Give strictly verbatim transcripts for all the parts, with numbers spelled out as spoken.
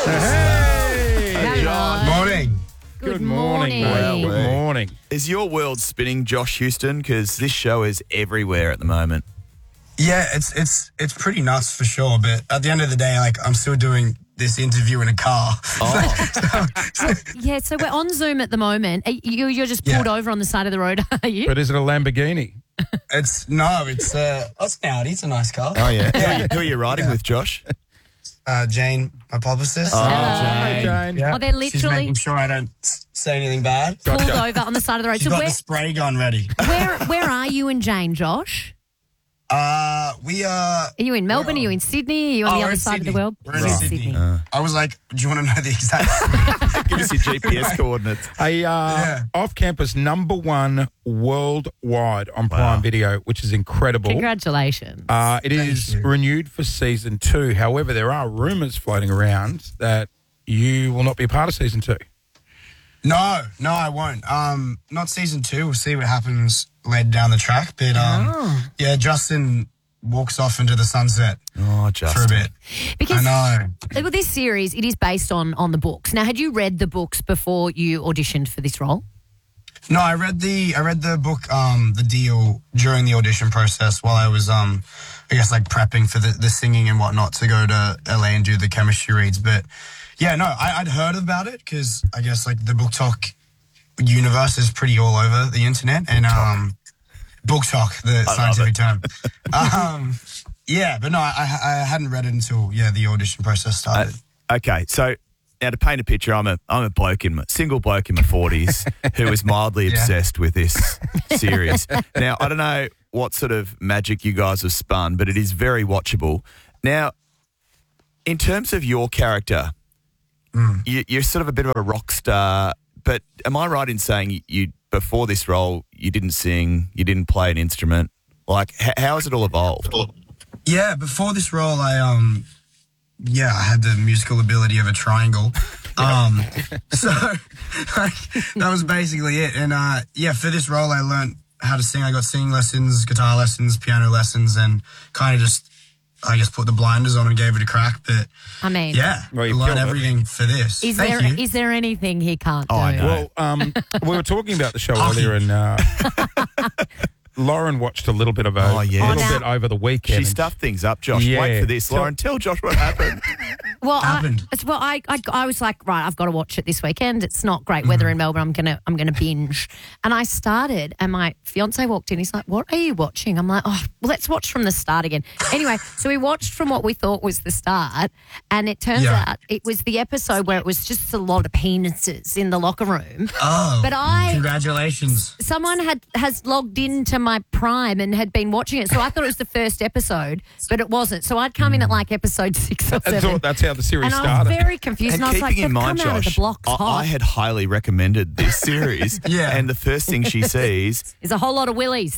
Hey! Hey, John. Morning. Good, Good morning, morning. mate. Good morning. Is your world spinning, Josh Houston? Because this show is everywhere at the moment. Yeah, it's it's it's pretty nuts for sure. But at the end of the day, like I'm still doing this interview in a car. Oh. Yeah, so we're on Zoom at the moment. Are you, you're just pulled Yeah. over on the side of the road, are you? But is it a Lamborghini? It's no, it's uh, oh, it's an Audi. It's a nice car. Oh, yeah. Who, are you, who are you riding Yeah. with, Josh? Uh, Jane, my publicist. Oh, Hey, Jane. Yeah. Oh, they're She's literally- making sure I don't s- say anything bad. Pulled Gotcha. over on the side of the road. She's So got where, the spray gun ready. where where are you and Jane, Josh? Uh, we are. Are you in Melbourne? Are you in Sydney? Are you on Oh, the we're other in side Sydney. of the world? We're in Right. Sydney. Uh. I was like, do you want to know the exact? Give us your G P S coordinates. A uh, Yeah. off-campus number one worldwide on Prime Wow. Video, which is incredible. Congratulations. Uh, it Thank is you. renewed for season two. However, there are rumours floating around that you will not be a part of season two. No, no, I won't. Um, not season two. We'll see what happens later down the track. But um, Oh. yeah, Justin walks off into the sunset Oh, for a Justin. bit. because I know. with this series, it is based on on the books. Now, had you read the books before you auditioned for this role? No, I read the I read the book, um, The Deal, during the audition process while I was, um, I guess, like prepping for the, the singing and whatnot to go to L A and do the chemistry reads. But yeah, no, I, I'd heard about it because I guess like the Book Talk universe is pretty all over the internet and um, Book Talk, the scientific term. um, yeah, but no, I, I hadn't read it until yeah the audition process started. Uh, okay, so now to paint a picture, I'm a I'm a bloke in my single bloke in my forties who is mildly Yeah. obsessed with this series. Now I don't know what sort of magic you guys have spun, but it is very watchable. Now, in terms of your character, you, you're sort of a bit of a rock star. But am I right in saying you, you before this role you didn't sing, you didn't play an instrument? Like, h- how has it all evolved? Yeah, before this role, I um, yeah, I had the musical ability of a triangle. Um, so like, that was basically it. And uh, yeah, for this role, I learned how to sing. I got singing lessons, guitar lessons, piano lessons, and kind of just, I guess, put the blinders on and gave it a crack. But I mean, yeah, Well, I you learned killed it. everything for this. is Thank there you. is there anything he can't do? Oh, I know. Well, um, we were talking about the show earlier, and uh, Lauren watched a little bit of a, Oh, yeah. a little Oh, now- bit over the weekend. She stuffed things up, Josh. Yeah. Wait for this, Tell- Lauren. Tell Josh what happened. Well, I, happened? it's- well, I, I, I was like, right, I've got to watch it this weekend. It's not great weather in Melbourne. I'm gonna, I'm gonna binge. And I started, and my fiance walked in. He's like, "What are you watching?" I'm like, "Oh, well, let's watch from the start again." Anyway, so we watched from what we thought was the start, and it turns Yeah. out it was the episode where it was just a lot of penises in the locker room. Oh, But I- congratulations. Someone had has logged into my Prime and had been watching it, so I thought it was the first episode, but it wasn't. So I'd come in at like episode six or I seven. thought that's how the series And I started. was very confused. And, And I was like, keeping in they've mind, come out of the Josh, blocks I, hot. I had highly recommended this series. Yeah. And the first thing she sees, There's a whole lot of willies.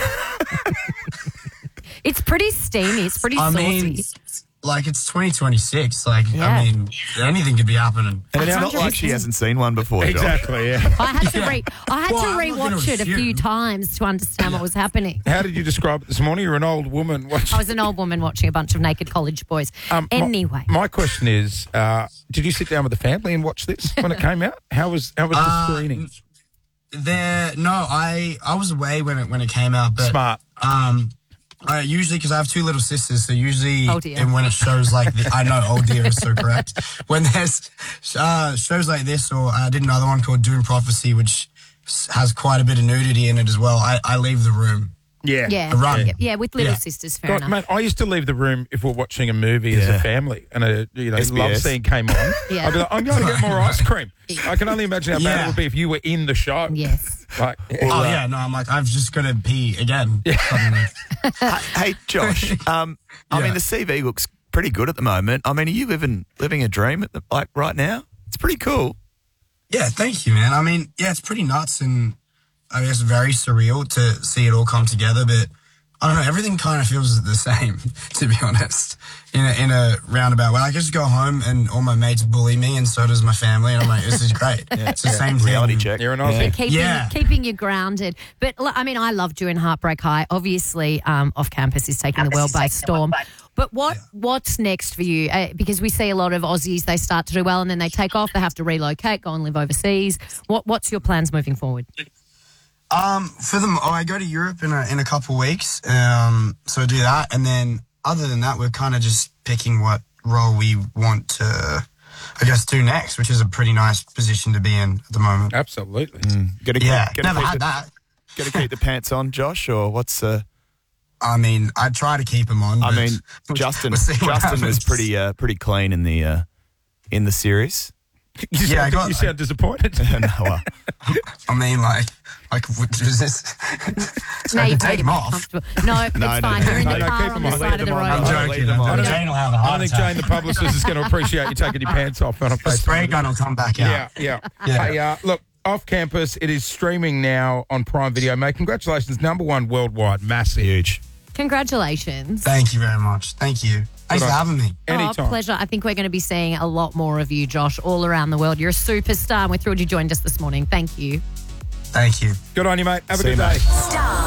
It's pretty steamy. It's pretty I saucy. mean, like it's twenty twenty-six. Like Yeah. I mean, anything could be happening. and it's one not hundred like she percent. hasn't seen one before, Josh. Exactly, yeah. I had to Yeah. re I had Well, to I'm not gonna rewatch it a few assume. times to understand what was happening. How did you describe it this morning? You're an old woman. Watching. I was an old woman watching a bunch of naked college boys. Um, my- anyway, my, question is: uh, did you sit down with the family and watch this when it came out? How was how was the Uh, screening? There, no, I I was away when it when it came out, but Smart. um, I usually because I have two little sisters, so usually Oh, dear. and when it shows like the, I know, oh dear is so correct. When there's uh, shows like this, or I did another one called Doom Prophecy, which s- has quite a bit of nudity in it as well. I, I leave the room. Yeah. yeah, a run. yeah, yeah, with little Yeah. sisters, fair God, enough. mate, I used to leave the room if we're watching a movie as Yeah. a family and a you know S B S. love scene came on. Yeah. I'd be like, I'm going to get more ice cream. I can only imagine how bad Yeah. it would be if you were in the show. Yes. Like, Oh yeah, no, I'm like I've just got to pee again. Suddenly. Hey, Josh, um, I Yeah. mean, the C V looks pretty good at the moment. I mean, are you living living a dream at the, like right now? It's pretty cool. Yeah, thank you, man. I mean, yeah, it's pretty nuts and I guess very surreal to see it all come together, but I don't know, everything kind of feels the same, to be honest, in a, in a roundabout way. I just go home and all my mates bully me and so does my family, and I'm like, this is great. It's the same thing. Reality check. You're an Aussie. Keeping, Yeah. keeping you grounded. But, l- I mean, I love doing Heartbreak High. Obviously, um, Off Campus is taking the world by storm. But what what's next for you? Uh, because we see a lot of Aussies, they start to do well and then they take off. They have to relocate, go and live overseas. What What's your plans moving forward? Um, for them, oh, I go to Europe in a in a couple weeks. Um, so I do that, and then other than that, we're kind of just picking what role we want to, I guess, do next, which is a pretty nice position to be in at the moment. Absolutely. Gonna, Yeah, gonna never keep had the, that. Gonna keep the pants on, Josh, or what's? Uh, I mean, I try to keep them on. I but mean, we'll- Justin. we'll see what Justin was happens. pretty uh, pretty clean in the uh, in the series. You, Yeah, sound, I got- you sound disappointed. no, well, I mean, like, like, what is this? So I you've can made take it them more off. comfortable. No, it's no, fine. no, You're in no, the no, car keep on them the on, side leave of the them on. road. I'm No, joking. leave them on. I'm Jane will have a I heart think attack. Jane, the publicist, is going to appreciate you taking your pants off on a The FaceTime. spray gun will come back Yeah, out. yeah. Yeah. Hey, uh, look, Off Campus, it is streaming now on Prime Video. Mate, congratulations. Number one worldwide. Massive. huge. Congratulations. Thank you very much. Thank you. Thanks Good for on- having me. Anytime. Oh, pleasure. I think we're going to be seeing a lot more of you, Josh, all around the world. You're a superstar, and we're thrilled you joined us this morning. Thank you. Thank you. Good on you, mate. Have a See good you, day. mate. Star